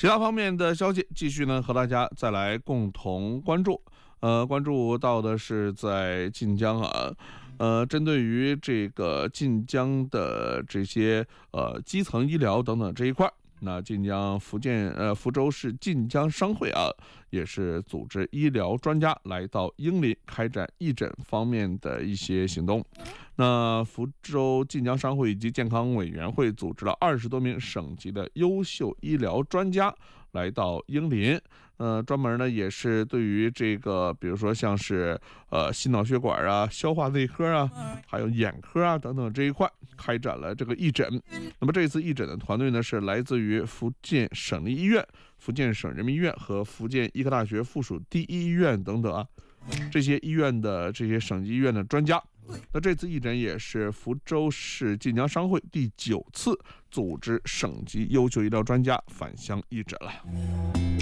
其他方面的消息，继续呢和大家再来共同关注。关注到的是在晋江啊，针对于这个晋江的这些基层医疗等等这一块。那晋江福州市晋江商会啊，也是组织医疗专家来到英林开展义诊方面的一些行动。那福州晋江商会以及健康委员会组织了20多名省级的优秀医疗专家来到英林，专门呢也是对于这个，比如说像是心脑血管啊、消化内科啊，还有眼科啊等等这一块开展了这个义诊。那么这次义诊的团队呢是来自于福建省立医院、福建省人民医院和福建医科大学附属第一医院等等啊，这些医院的这些省级医院的专家。那这次义诊也是福州市晋江商会第9次组织省级优秀医疗专家返乡义诊了。